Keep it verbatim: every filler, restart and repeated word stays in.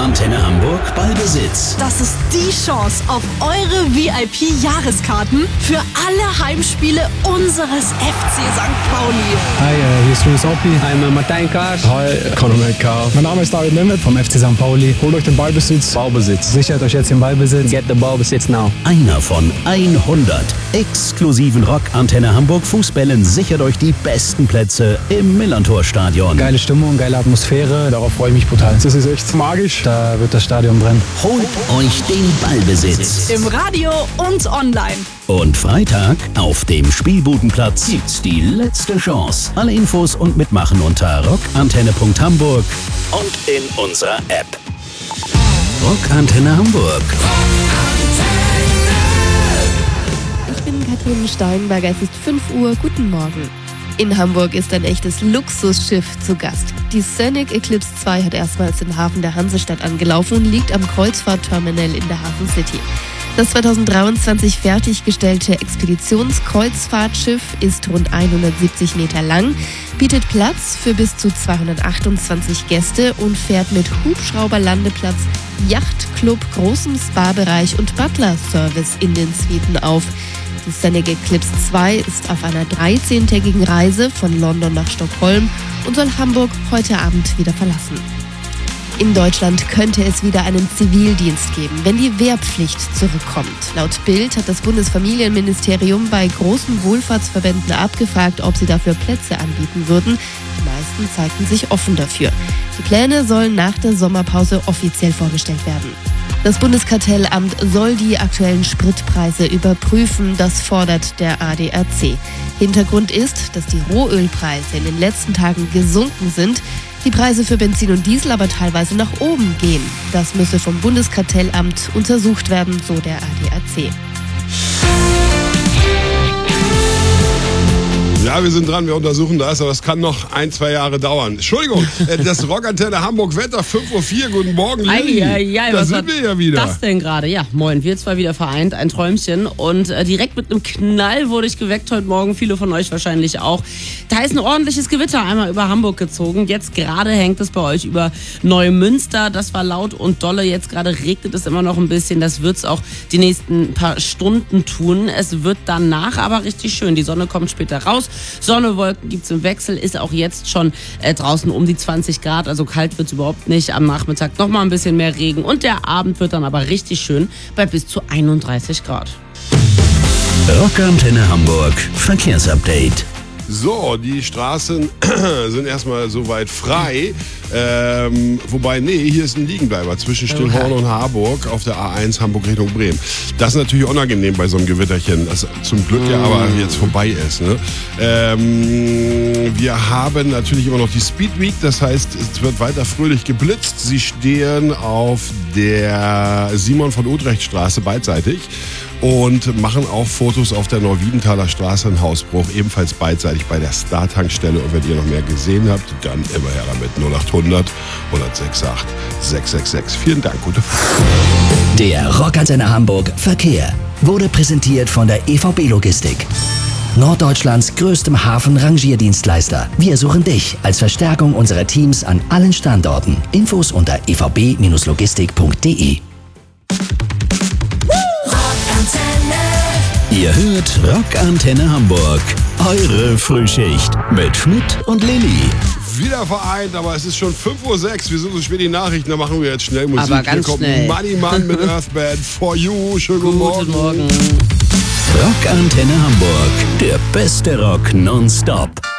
Antenne Hamburg Ballbesitz. Das ist die Chance auf eure V I P-Jahreskarten für alle Heimspiele unseres F C Sankt Pauli. Hi, uh, hier ist Louis Oppi. I'm Martin Kaas. Hi, Conor Metcalf. Mein Name ist David Nemeth vom F C Sankt Pauli. Holt euch den Ballbesitz. Ballbesitz. Sichert euch jetzt den Ballbesitz. Get the Ballbesitz now. Einer von hundert exklusiven Rock-Antenne Hamburg Fußbällen sichert euch die besten Plätze im Millantor-Stadion. Geile Stimmung, geile Atmosphäre. Darauf freue ich mich brutal. Das ist echt magisch. Da wird das Stadion brennen. Holt euch den Ballbesitz. Im Radio und online. Und Freitag auf dem Spielbudenplatz gibt's die letzte Chance. Alle Infos und Mitmachen unter rockantenne punkt hamburg und in unserer App. Rockantenne Hamburg. Ich bin Katrin Steinberger, es ist fünf Uhr, guten Morgen. In Hamburg ist ein echtes Luxusschiff zu Gast. Die Scenic Eclipse zwei hat erstmals den Hafen der Hansestadt angelaufen und liegt am Kreuzfahrtterminal in der Hafen City. Das zweitausenddreiundzwanzig fertiggestellte Expeditionskreuzfahrtschiff ist rund hundertsiebzig Meter lang, bietet Platz für bis zu zweihundertachtundzwanzig Gäste und fährt mit Hubschrauberlandeplatz, Yachtclub, großem Spa-Bereich und Butler-Service in den Suiten auf. Die Scenic Eclipse zwei ist auf einer dreizehntägigen Reise von London nach Stockholm und soll Hamburg heute Abend wieder verlassen. In Deutschland könnte es wieder einen Zivildienst geben, wenn die Wehrpflicht zurückkommt. Laut Bild hat das Bundesfamilienministerium bei großen Wohlfahrtsverbänden abgefragt, ob sie dafür Plätze anbieten würden. Die meisten zeigten sich offen dafür. Die Pläne sollen nach der Sommerpause offiziell vorgestellt werden. Das Bundeskartellamt soll die aktuellen Spritpreise überprüfen, das fordert der A D A C. Hintergrund ist, dass die Rohölpreise in den letzten Tagen gesunken sind, die Preise für Benzin und Diesel aber teilweise nach oben gehen. Das müsse vom Bundeskartellamt untersucht werden, so der A D A C. Ja, wir sind dran, wir untersuchen das, aber das kann noch ein, zwei Jahre dauern. Entschuldigung, das Rockantenne Hamburg Wetter, fünf Uhr vier, guten Morgen, Lilly. Ei, ei, ei, da was sind wir ja wieder. Das denn gerade? Ja, moin, wir zwei wieder vereint, ein Träumchen. Und äh, direkt mit einem Knall wurde ich geweckt heute Morgen, viele von euch wahrscheinlich auch. Da ist ein ordentliches Gewitter einmal über Hamburg gezogen. Jetzt gerade hängt es bei euch über Neumünster. Das war laut und dolle. Jetzt gerade regnet es immer noch ein bisschen. Das wird es auch die nächsten paar Stunden tun. Es wird danach aber richtig schön. Die Sonne kommt später raus. Sonne, Wolken gibt's im Wechsel, ist auch jetzt schon äh, draußen um die zwanzig Grad, also kalt wird's überhaupt nicht. Am Nachmittag noch mal ein bisschen mehr Regen und der Abend wird dann aber richtig schön bei bis zu einunddreißig Grad. Rockantenne Hamburg Verkehrsupdate. So, die Straßen sind erstmal soweit frei. Ähm, wobei, nee, hier ist ein Liegenbleiber zwischen Stillhorn und Harburg auf der A eins Hamburg Richtung Bremen. Das ist natürlich unangenehm bei so einem Gewitterchen, das zum Glück ja aber jetzt vorbei ist. Ne? Ähm, wir haben natürlich immer noch die Speed Week, das heißt, es wird weiter fröhlich geblitzt. Sie stehen auf der Simon von Utrecht Straße beidseitig und machen auch Fotos auf der Neuwiedenthaler Straße in Hausbruch, ebenfalls beidseitig bei der Star-Tankstelle. Und wenn ihr noch mehr gesehen habt, dann immer her damit. null acht hundert, hundertsechsundachtzig, sechshundertsechsundsechzig. Vielen Dank, gute Fahrt. Der Rockantenne Hamburg Verkehr wurde präsentiert von der E V B Logistik. Norddeutschlands größtem Hafen-Rangierdienstleister. Wir suchen dich als Verstärkung unserer Teams an allen Standorten. Infos unter e v b logistik punkt d e. Ihr hört Rockantenne Hamburg. Eure Frühschicht mit Schmidt und Lilly. Wieder vereint, aber es ist schon fünf Uhr sechs. Wir sind so spät die Nachrichten, da machen wir jetzt schnell Musik. Aber ganz Hier kommt schnell. Money Man mit Earthband. For You. Schönen guten Morgen. Guten Morgen. Rockantenne Hamburg. Der beste Rock nonstop.